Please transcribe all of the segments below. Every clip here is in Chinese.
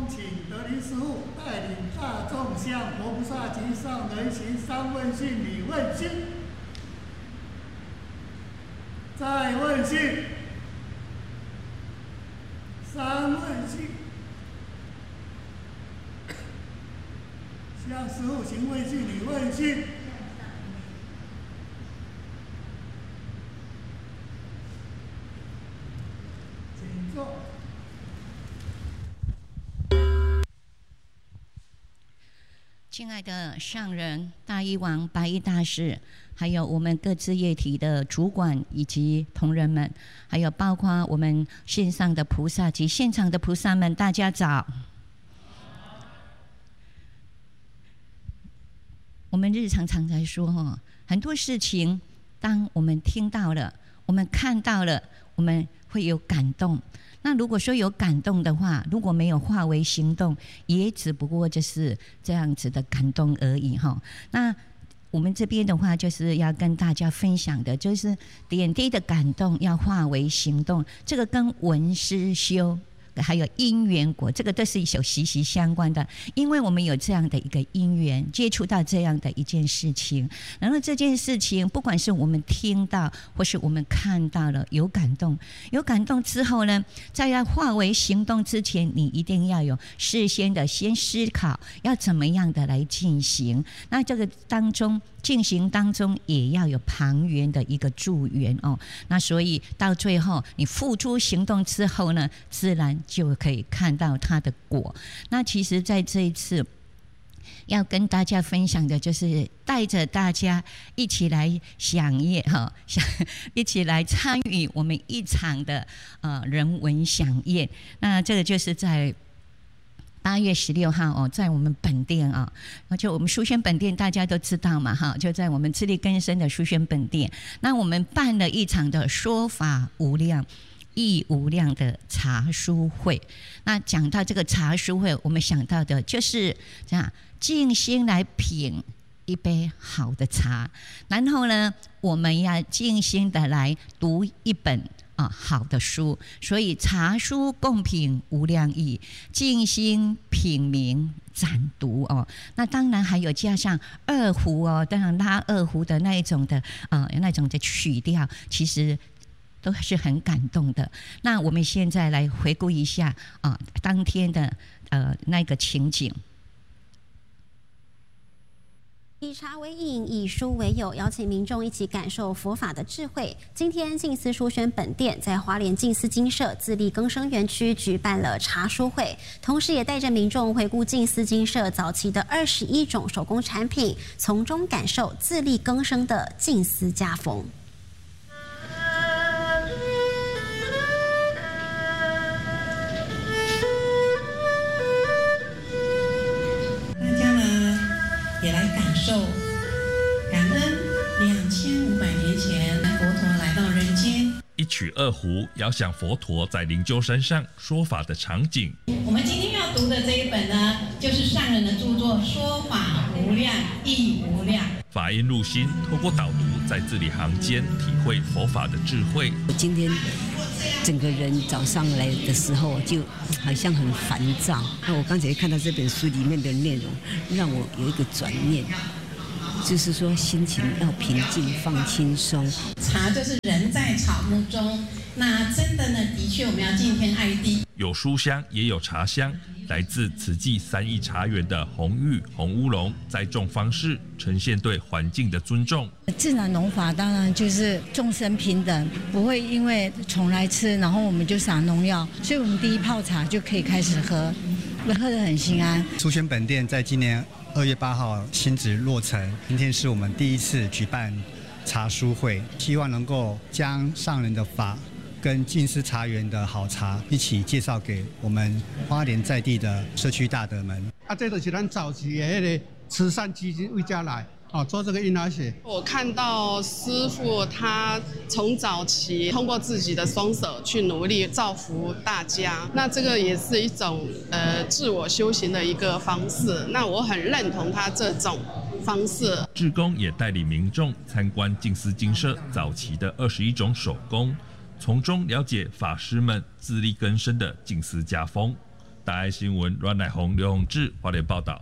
请德林师父带领大众向佛菩萨及上人行三问讯礼问讯。再问讯，三问讯，向师父行问讯礼问讯。请坐。 亲爱的上人、大医王、白衣大士，还有我们各自业体的主管以及同仁们，还有包括我们线上的菩萨及现场的菩萨们，大家早。我们日常常在说很多事情，当我们听到了，我们看到了，我们会有感动。那如果说有感动的话，如果没有化为行动，也只不过就是这样子的感动而已哈。那我们这边的话，就是要跟大家分享的，就是点滴的感动要化为行动，这个跟闻思修还有因缘果，这个都是有息息相关的。因为我们有这样的一个因缘，接触到这样的一件事情，然后这件事情不管是我们听到或是我们看到了，有感动，有感动之后呢，在要化为行动之前，你一定要有事先的先思考要怎么样的来进行。那这个当中进行当中也要有旁缘的一个助缘哦。那所以到最后你付诸行动之后呢，自然就可以看到它的果。那其实在这一次要跟大家分享的，就是带着大家一起来响应一起来参与我们一场的人文响应。那这个就是在8月16号在我们本店就我们书轩本店大家都知道嘛就在我们自力更生的书轩本店。那我们办了一场的说法无量义无量的茶书会。那讲到这个茶书会，我们想到的就是这样，静心来品一杯好的茶，然后呢，我们要静心的来读一本好的书。所以茶书共品无量义，静心品茗暂读那当然还有加上二胡当然拉二胡的那一种的那种的曲调，其实都是很感动的。那我们现在来回顾一下当天的那个情景。 以茶为饮，以书为友，邀请民众一起感受佛法的智慧。今天静思书轩本店在花莲静思精舍自力更生园区举办了茶书会，同时也带着民众回顾静思精舍早期的21种手工产品，从中感受自力更生的静思家风。 也来感受感恩2500年前佛陀来到人间， 一曲二胡遥想佛陀在灵鹫山上说法的场景。 我们今天要读的这一本呢，就是上人的著作《说法无量义无量》， 法音入心，透过导读，在字里行间体会佛法的智慧。 我今天整个人早上来的时候就好像很烦躁，那我刚才看到这本书里面的内容，让我有一个转念，就是说心情要平静放轻松。 茶就是人在草木中，那真的呢，的确我们要敬天爱地。 有书香也有茶香，来自慈济3义茶园的红玉、红乌龙栽种方式，呈现对环境的尊重。 自然农法当然就是众生平等，不会因为虫来吃，然后我们就撒农药，所以我们第一泡茶就可以开始喝，喝得很心安。 书轩本店在今年2月8号新址落成，今天是我们第一次举办茶书会，希望能够将上人的法跟静思茶园的好茶一起介绍给我们花莲在地的社区大德们。 这就是咱早期的那个慈善基金为家来做这个印拿写。 我看到师父他从早期通过自己的双手去努力造福大家，那这个也是一种自我修行的一个方式。那我很认同他这种方式。 志工也带领民众参观静思精舍早期的21种手工，从中了解法师们自力更生的静思家风。 大爱新闻阮乃宏、刘宏志花莲报道。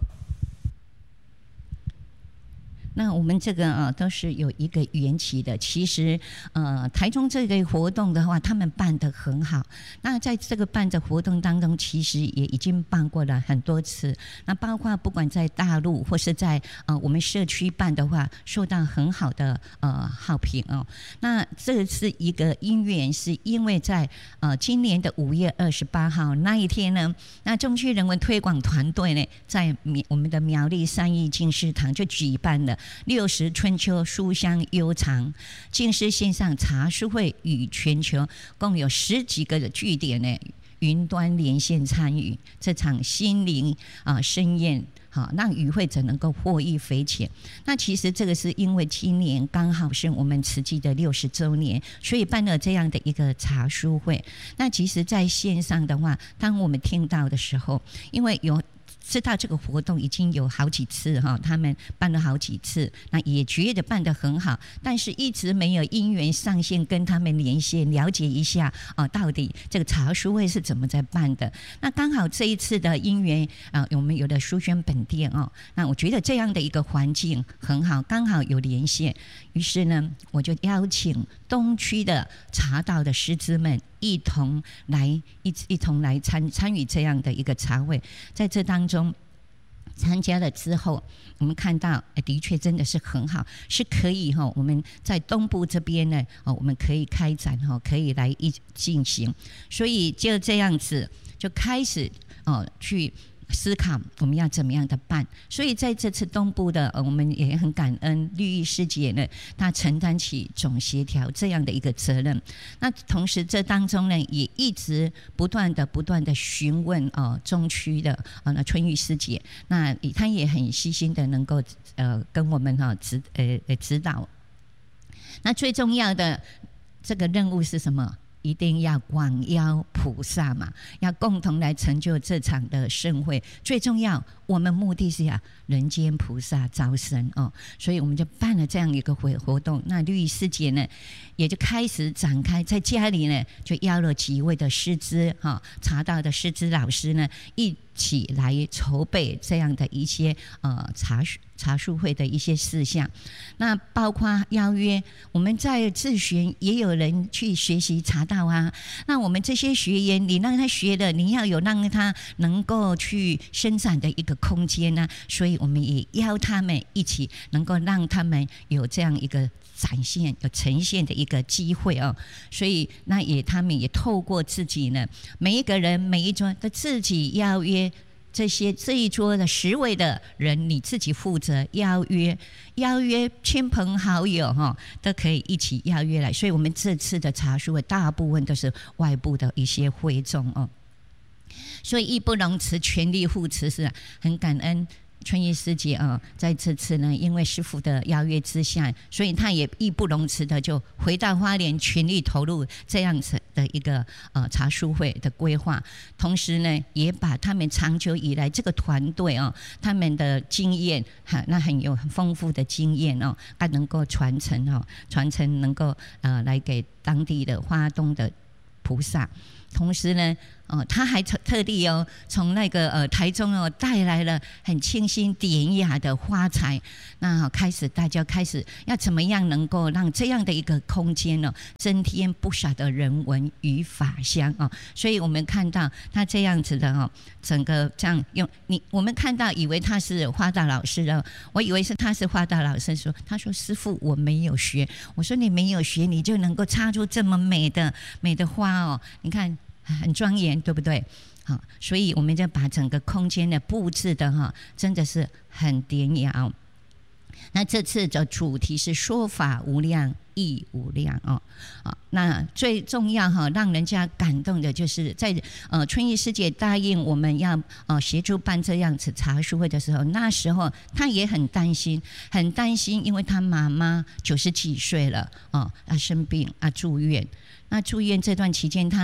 那我们这个都是有一个缘起的。其实台中这个活动的话，他们办得很好。那在这个办的活动当中，其实也已经办过了很多次。那包括不管在大陆或是在我们社区办的话，受到很好的好评哦。那这是一个因缘，是因为在今年的5月28号那一天呢，那中区人文推广团队呢，在我们的苗栗三义静思堂就举办了60春秋书香悠长静思线上茶书会，与全球共有10几个的据点呢云端连线参与这场心灵盛宴。好，让与会者能够获益匪浅。那其实这个是因为今年刚好是我们慈济的60周年，所以办了这样的一个茶书会。那其实在线上的话，当我们听到的时候，因为有知道这个活动已经有好几次哈，他们办了好几次，那也觉得办得很好，但是一直没有因缘上线跟他们连线，了解一下到底这个茶书会是怎么在办的。那刚好这一次的因缘我们有了书轩本店那我觉得这样的一个环境很好，刚好有连线，于是呢，我就邀请东区的茶道的师资们一同来参与这样的一个茶会。在这当中参加了之后，我们看到的确真的是很好，是可以我们在东部这边呢我们可以开展可以来进行，所以就这样子就开始去思考我们要怎么样的办。所以在这次东部的我们也很感恩绿意师姐呢，她承担起总协调这样的一个责任。那同时这当中呢，也一直不断的询问中区的那春玉师姐，那她也很细心的能够跟我们指导。那最重要的这个任务是什么？一定要广邀菩萨嘛，要共同来成就这场的盛会。最重要，我们目的是要人间菩萨招生所以我们就办了这样一个活动。那绿意师姐呢，也就开始展开，在家里呢就邀了几位的师资茶道的师资老师呢，一起来筹备这样的一些茶书会的一些事项。那包括邀约我们在自学也有人去学习茶道啊，那我们这些学员你让他学的，你要有让他能够去伸展的一个空间啊，所以我们也邀他们一起能够让他们有这样一个展现有呈现的一个机会所以那他们也透过自己呢，每一个人每一桌都自己邀约这一桌的10位的人，你自己负责邀约亲朋好友都可以一起邀约来。所以我们这次的茶书会大部分都是外部的一些会众所以义不容辞，全力护持，是很感恩春玉师姐在这次呢，因为师父的邀约之下，所以她也义不容辞的就回到花莲，全力投入这样子的一个茶书会的规划。同时呢，也把他们长久以来这个团队他们的经验那很丰富的经验他能够传承能够来给当地的花东的菩萨。同时呢他还特地从那个台中带来了很清新典雅的花材。那大家开始要怎么样能够让这样的一个空间增添不少的人文与法香所以我们看到他这样子的整个这样我们看到以为他是花道老师我以为他是花道老师，他说师父我没有学。我说你没有学，你就能够插出这么美的花你看很庄严，对不对？所以我们就把整个空间的布置的真的是很典雅那这次的主题是说法无量义无量那最重要让人家感动的就是在春玉师姐答应我们要协助办这样子茶书会的时候，那时候她也很担心，因为她妈妈90几岁了她生病住院。那住院这段期间，她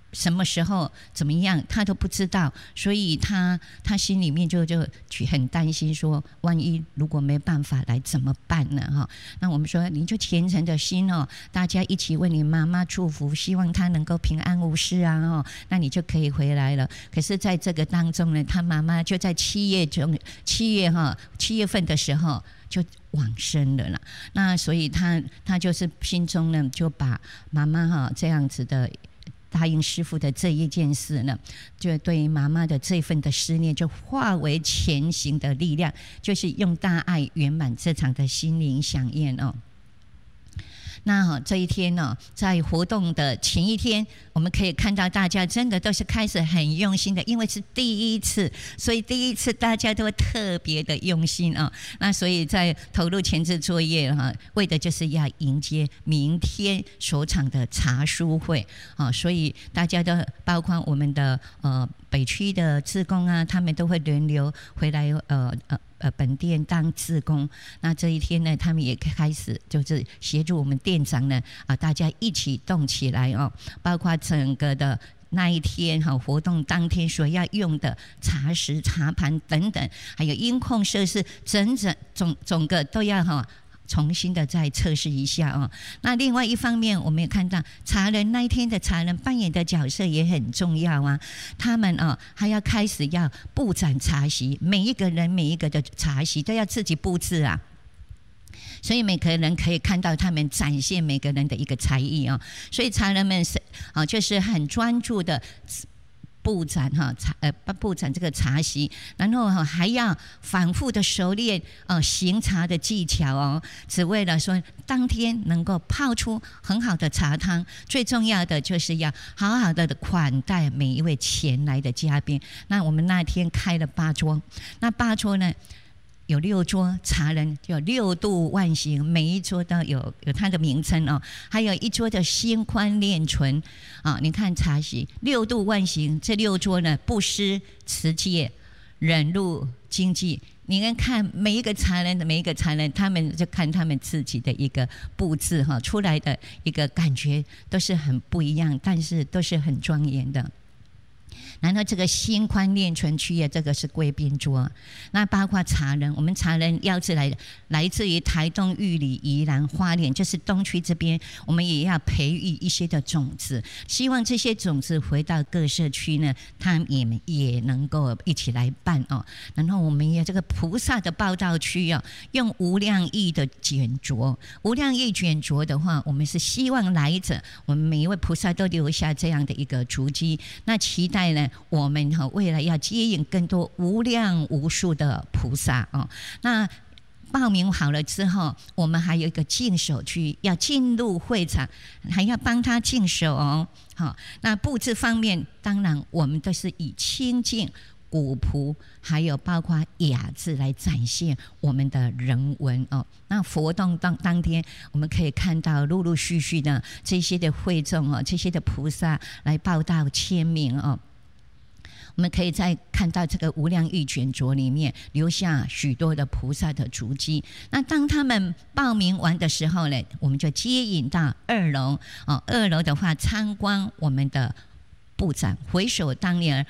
什么时候怎么样，他都不知道，所以他心里面就很担心说，万一如果没办法来怎么办呢？哈，那我们说你就虔诚的心哦，大家一起为你妈妈祝福，希望她能够平安无事啊哦，那你就可以回来了。可是在这个当中呢，他妈妈就在7月份的时候就往生了啦。那所以他就是心中呢就把妈妈这样子的答应师父的这一件事呢，就对妈妈的这份的思念就化为前行的力量，就是用大爱圆满这场的心灵飨宴哦。那这一天呢，在活动的前一天，我们可以看到大家真的都是开始很用心的，因为是第一次，所以第一次大家都特别的用心啊。那所以在投入前置作业哈，为的就是要迎接明天首场的茶书会啊。所以大家都包括我们的北区的志工啊，他们都会轮流回来本店当志工。那这一天呢，他们也开始就是协助我们店长呢大家一起动起来哦，包括整个的那一天活动当天所要用的茶食、茶盘等等，还有音控设施，总个都要重新的再测试一下哦。那另外一方面，我们也看到茶人那一天的茶人扮演的角色也很重要啊。他们还要开始要布展茶席，每一个人每一个的茶席都要自己布置啊。所以每个人可以看到他们展现每个人的一个才艺哦。所以茶人们就是很专注的布展布展这个茶席，然后还要反复的熟练行茶的技巧哦，只为了说当天能够泡出很好的茶汤。最重要的就是要好好的款待每一位前来的嘉宾。那我们那天开了8桌，那8桌呢有6桌茶人，就6度万行，每一桌都有它的名称哦。还有1桌的心宽炼醇你看茶席6度万行，这6桌呢，布施、持戒、忍辱、精进。你看每一个茶人，他们就看他们自己的一个布置出来的一个感觉都是很不一样，但是都是很庄严的。然后这个心宽炼醇区这个是贵宾桌。那包括茶人，我们茶人要来自于台东、玉里、宜兰、花莲，就是东区这边，我们也要培育一些的种子，希望这些种子回到各社区呢，他们也能够一起来办哦。然后我们也这个菩萨的报道区用无量义的卷轴，无量义卷轴的话，我们是希望来者，我们每一位菩萨都留下这样的一个足迹。那期待呢，我们未来要接引更多无量无数的菩萨哦。那报名好了之后，我们还有一个净手区，要进入会场，还要帮他净手哦。好，那布置方面，当然我们都是以清净、古朴，还有包括雅致来展现我们的人文哦。那活动当天，我们可以看到陆陆续续的这些的会众这些的菩萨来报道签名哦。我们可以再看到这个无量义卷轴里面留下许多的菩萨的足迹。那当他们报名完的时候呢，我们就接引到2楼哦。2楼的话，参观我们的布展，回首当年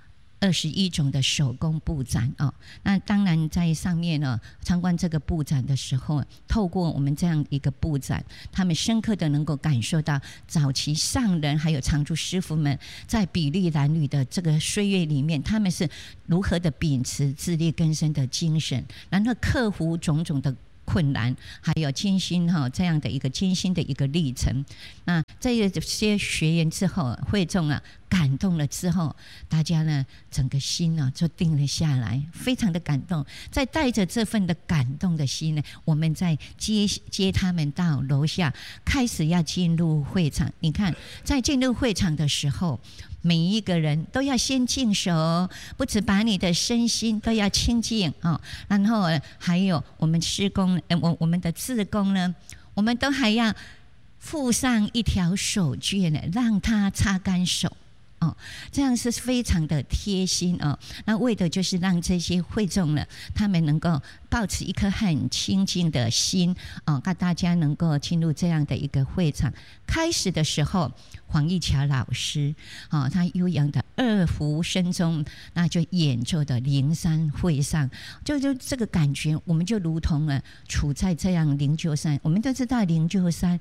21种的手工布展哦。那当然在上面呢，参观这个布展的时候，透过我们这样一个布展，他们深刻的能够感受到早期上人还有常住师父们在筚路蓝缕的这个岁月里面，他们是如何的秉持自力更生的精神，然后克服种种的困难，还有艰辛这样的一个艰辛的一个历程。那这些学员之后，会众感动了之后，大家呢整个心就定了下来，非常的感动。再带着这份的感动的心呢，我们再接他们到楼下，开始要进入会场。你看，在进入会场的时候，每一个人都要先净手，不止把你的身心都要清净哦。然后还有我们施工，我们的志工呢，我们都还要附上一条手绢呢，让他擦干手。 哦，这样是非常的贴心哦。那为的就是让这些会众呢，他们能够抱持一颗很清净的心哦，让大家能够进入这样的一个会场。开始的时候，黄义乔老师哦，他悠扬的二胡声中，那就演奏的灵山会上，就这个感觉，我们就如同了处在这样灵鹫山。我们都知道灵鹫山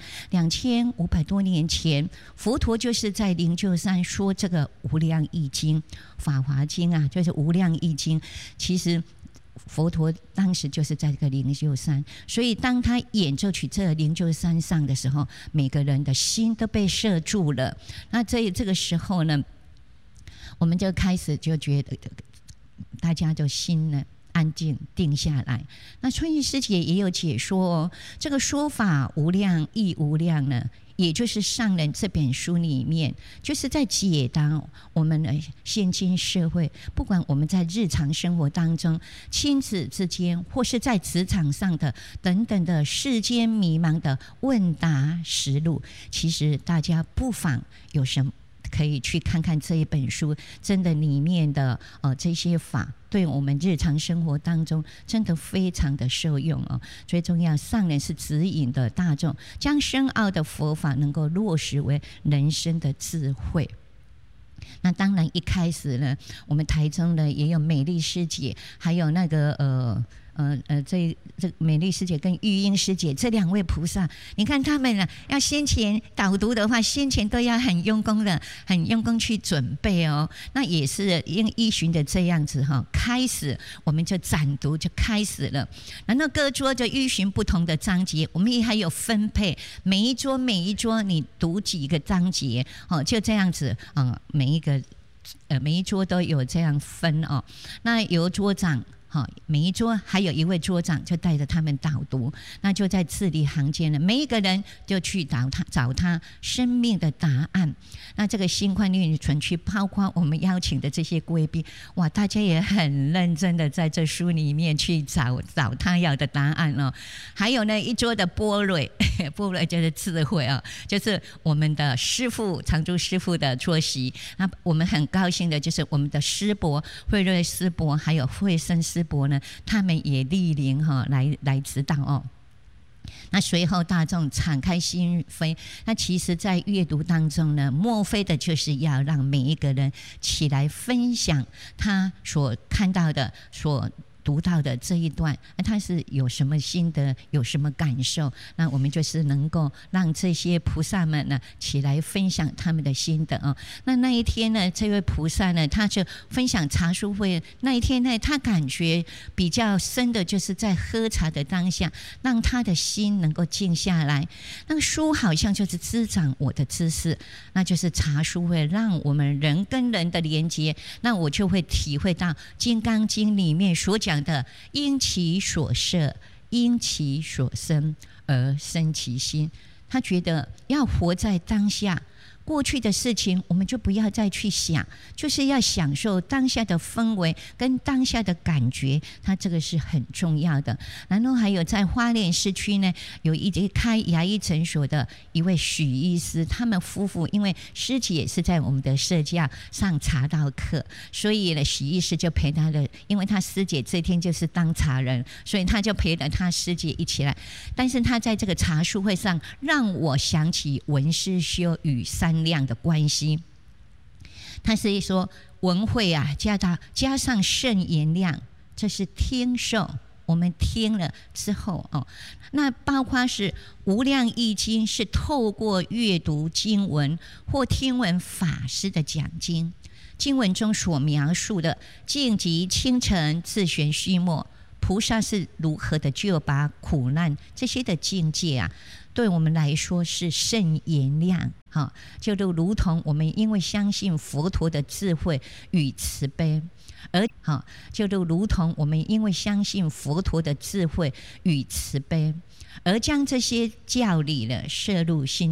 2500多年前，佛陀就是在灵鹫山说这个无量义经、法华经啊，就是无量义经。其实佛陀当时就是在这个灵鹫山，所以当他演奏曲这灵鹫山上的时候，每个人的心都被摄住了。那这个时候呢，我们就开始就觉得大家就心呢安静定下来。那春雨师姐也有解说哦，这个说法无量亦无量呢，也就是上人这本书里面就是在解答我们的现今社会，不管我们在日常生活当中、亲子之间，或是在职场上的等等的世间迷茫的问答实录，其实大家不妨有什么可以去看看这一本书，真的里面的这些法对我们日常生活当中真的非常的受用哦。最重要，上人是指引的大众，将深奥的佛法能够落实为人生的智慧。那当然一开始呢，我们台中呢也有美丽师姐，还有那个这美丽师姐跟玉英师姐这2位菩萨，你看他们呢，要先前导读的话，先前都要很用功去准备哦。那也是依循的这样子哈，开始我们就展读就开始了。然后各桌就依循不同的章节，我们也还有分配，每一桌你读几个章节哦，就这样子每一桌都有这样分哦。那由桌长。好，每一桌还有一位桌长就带着他们导读，那就在字里行间了，每一个人就去找他生命的答案。那这个新宽律存区，包括我们邀请的这些贵宾，哇，大家也很认真的在这书里面去找他要的答案哦。还有呢，一桌的般若就是智慧哦，就是我们的师父常住师父的桌席。那我们很高兴的就是我们的师伯慧瑞师伯，还有慧生师伯呢，他们也莅临来指导哦。那随后大众敞开心扉，那其实在阅读当中呢，莫非的就是要让每一个人起来分享他所看到的、所读到的这一段，他是有什么心得，有什么感受，那我们就是能够让这些菩萨们呢起来分享他们的心得哦。那一天呢，这位菩萨呢，他就分享茶书会那一天呢，他感觉比较深的就是在喝茶的当下，让他的心能够静下来。那个书好像就是滋长我的知识，那就是茶书会让我们人跟人的连接，那我就会体会到《金刚经》里面所讲的因其所摄，因其所生而生其心。他觉得要活在当下，过去的事情我们就不要再去想，就是要享受当下的氛围跟当下的感觉，它这个是很重要的。然后还有在花莲市区呢，有一节开牙医诊所的一位许医师，他们夫妇因为师姐也是在我们的社教上茶道课，所以呢许医师就陪他的，因为他师姐这天就是当茶人，所以他就陪着他师姐一起来。但是他在这个茶书会上让我想起文思修与三量的关系。他是说文慧啊，加上圣言量，这是听受，我们听了之后哦，那包括是无量义经，是透过阅读经文或听闻法师的讲经，经文中所描述的尽极清澄自玄虚末，菩萨是如何的救拔苦难，这些的境界啊，对我们来说是圣言量。就如同我们因为相信佛陀的智慧与慈悲，就如同我们因为相信佛陀的智慧与慈悲，而将这些教理呢摄入心